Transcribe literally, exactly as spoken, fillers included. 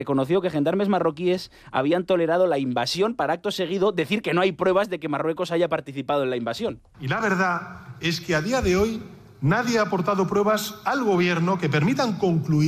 Reconoció que gendarmes marroquíes habían tolerado la invasión para acto seguido decir que no hay pruebas de que Marruecos haya participado en la invasión. Y la verdad es que a día de hoy nadie ha aportado pruebas al gobierno que permitan concluir